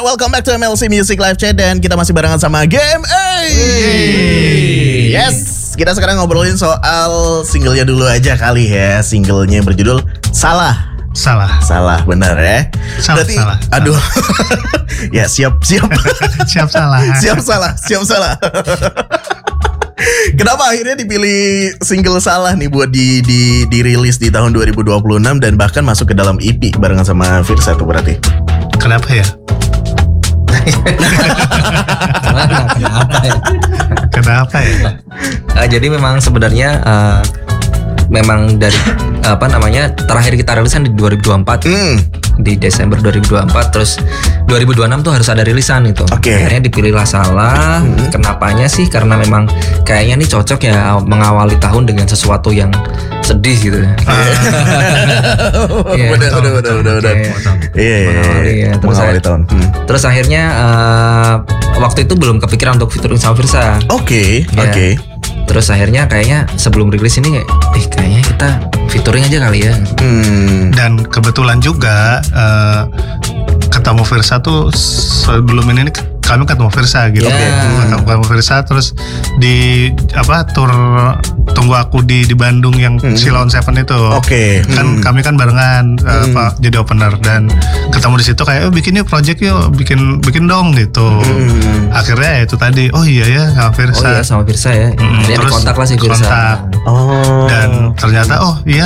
welcome back to MLC Music Live Chat. Dan kita masih barengan sama Game A. Yes, kita sekarang ngobrolin soal singlenya dulu aja kali ya. Singlenya berjudul Salah, benar ya. Berarti, salah. Aduh. Ya siap. Siap salah. Siap salah. Kenapa akhirnya dipilih single Salah nih buat dirilis di tahun 2026 dan bahkan masuk ke dalam EP barengan sama Firsa tuh berarti? Kenapa ya? Kenapa ya? Jadi memang sebenarnya memang dari terakhir kita rilisan di 2024 di Desember 2024, terus 2026 tuh harus ada rilisan itu. Akhirnya dipilihlah Salah. Kenapanya sih? Karena memang kayaknya nih cocok ya mengawali tahun dengan sesuatu yang sedih gitu. Benar. Iya. Terus akhirnya waktu itu belum kepikiran untuk featuring sama Firsa. Oke. Terus akhirnya kayaknya sebelum rilis ini kayaknya kita featuring aja kali ya. Dan kebetulan juga ketemu Firsa tuh sebelum ini kami ketemu Firsa gitu. Ketemu Firsa terus di tour Tunggu Aku di Bandung yang Silon Seven itu. Kan kami kan barengan jadi opener dan ketemu di situ kayak bikin yuk project yuk, bikin dong gitu. Akhirnya itu tadi sama Firsa. Sama Firsa ya. Terus kontak lah si Firsa. Dan ternyata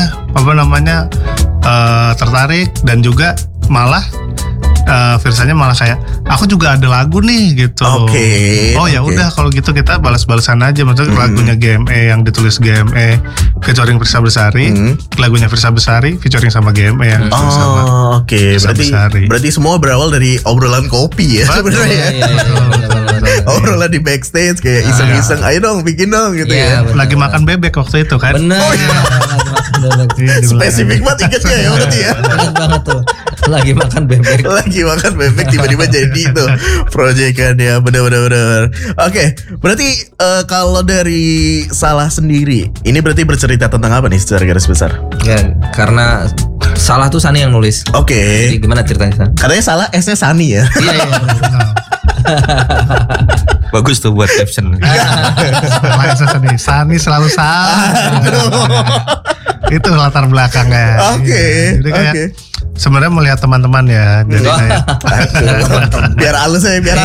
tertarik dan juga malah Firsanya malah kayak aku juga ada lagu nih gitu. Udah kalau gitu kita balas-balasan aja. Maksudnya lagunya GME yang ditulis GME featuring Firsa Besari, lagunya Firsa Besari featuring sama GME yang sama. Berarti semua berawal dari obrolan kopi ya sebenarnya. Obrolan di backstage kayak iseng-iseng, ayo dong bikin dong gitu ya. Lagi makan bebek waktu itu kan. Bener. Spesifik banget ingetnya ya berarti ya. Ingat banget tuh. Lagi makan bebek tiba-tiba jadi itu proyekannya. Bener. Oke, berarti kalau dari Salah sendiri ini berarti bercerita tentang apa nih secara garis besar? Ya, karena Salah tuh Sani yang nulis. Jadi gimana ceritanya? Katanya Salah S-nya Sani ya. Iya. Bagus tuh buat caption. Sani selalu salah. Itu latar belakangnya. Jadi kayak sebenarnya melihat teman-teman ya. Jadi kayak biar halus.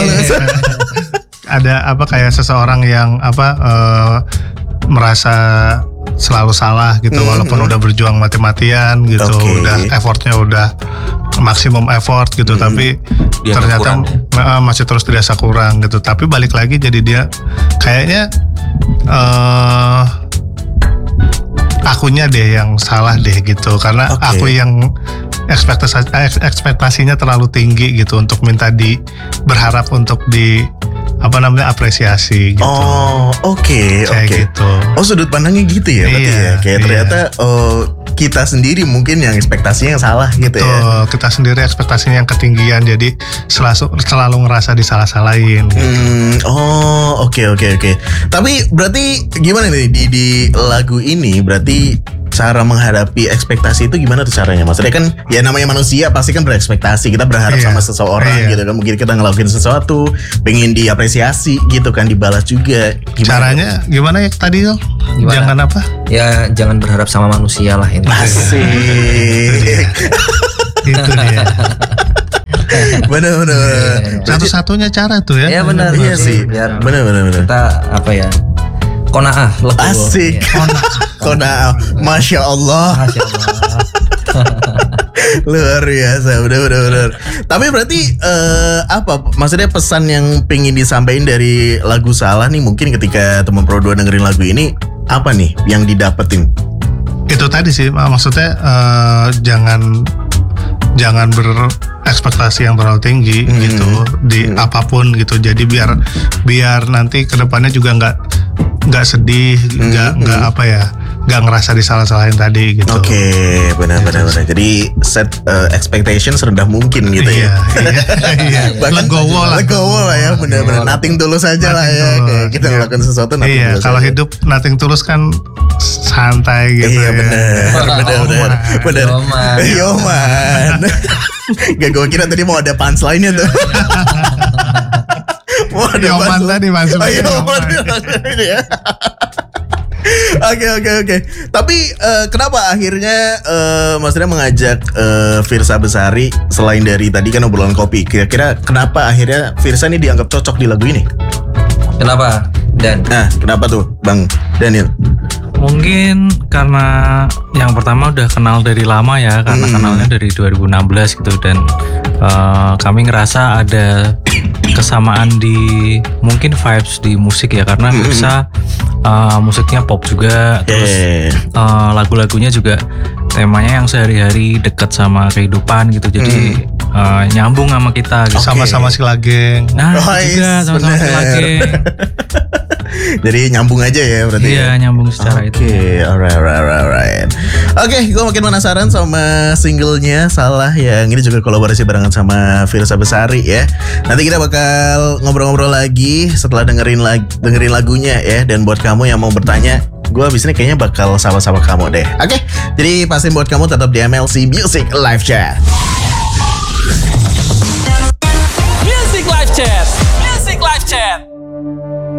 Ada kayak seseorang yang merasa selalu salah gitu, walaupun udah berjuang mati-matian gitu, udah effortnya udah maksimum effort gitu, tapi dia ternyata masih terus dirasa kurang gitu. Tapi balik lagi jadi dia kayaknya akunya deh yang salah deh gitu, karena aku yang ekspektasinya terlalu tinggi gitu untuk minta berharap untuk apresiasi gitu. Gitu. Sudut pandangnya gitu ya berarti ya. Kayak ternyata kita sendiri mungkin yang ekspektasinya yang salah gitu ya. Kita sendiri ekspektasinya yang ketinggian, jadi selalu ngerasa disalah-salahin gitu. Oke. Tapi berarti gimana nih di lagu ini, berarti cara menghadapi ekspektasi itu gimana tuh caranya? Maksudnya kan ya namanya manusia pasti kan berekspektasi. Kita berharap sama seseorang gitu kan. Mungkin kita ngelakuin sesuatu pengen diapresiasi gitu kan, dibalas juga. Caranya gimana ya tadi tuh? Jangan apa? Ya jangan berharap sama manusia lah ini. Asik. Itu dia. Bener. Satu-satunya cara tuh ya. Iya benar. Iya sih. Bener. Kita Qanaah legowo. Asik. Qanaah. Masya Allah. Luar biasa, bener. Tapi berarti maksudnya pesan yang pengen disampaikan dari lagu Salah nih, mungkin ketika teman Pro 2 dengerin lagu ini, apa nih yang didapetin? Itu tadi sih, maksudnya jangan berekspektasi yang terlalu tinggi gitu di apapun gitu. Jadi biar nanti kedepannya juga nggak sedih, nggak nggak ngerasa disalah-salahin tadi gitu. Oke, benar. Jadi set expectation serendah mungkin gitu Iya, ya. iya. Legowo lah ya, benar-benar nothing tulus aja lah ya. Kayak kita melakukan sesuatu nothing Iya, tulus kalau aja. hidup nothing tulus kan santai gitu. Iya, ya. benar. Yoman. Yoman. Gak, gue kira tadi mau ada punchline-nya tuh. Mau ada Yoman punchline. tadi masuk. Oh, Yoman. Ya. Oke. Tapi kenapa akhirnya Mas Ria mengajak Firsa Besari selain dari tadi kan obrolan kopi? Kira-kira kenapa akhirnya Firsa ini dianggap cocok di lagu ini? Kenapa? Dan Nah, kenapa tuh, Bang Daniel? Mungkin karena yang pertama udah kenal dari lama ya, karena kenalnya dari 2016 gitu, dan kami ngerasa ada kesamaan di mungkin vibes di musik ya, karena Firsa musiknya pop juga, terus lagu-lagunya juga temanya yang sehari-hari dekat sama kehidupan gitu, jadi nyambung sama kita gitu. Sama-sama si Lageng. Nah, Oh, itu juga yes, sama-sama bener. lagi. Jadi nyambung aja ya berarti. Iya, nyambung secara itu. Oke, alright. Oke, gue makin penasaran sama singlenya Salah yang ini juga kolaborasi barengan sama Firsa Besari ya. Nanti kita bakal ngobrol-ngobrol lagi setelah dengerin lagunya ya. Dan buat kamu yang mau bertanya, gue abis ini kayaknya bakal sama-sama kamu deh. Oke, jadi pastiin buat kamu tetap di MLC Music Live Chat.